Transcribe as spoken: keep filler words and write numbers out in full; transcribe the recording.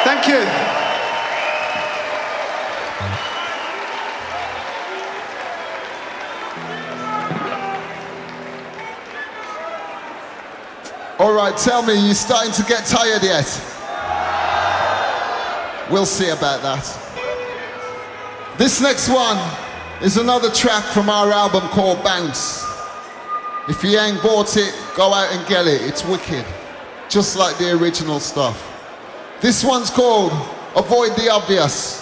Thank you. All right, tell me, you starting to get tired yet? We'll see about that. This next one is another track from our album called Bounce. If you ain't bought it, go out and get it. It's wicked, just like the original stuff. This one's called Avoid the Obvious.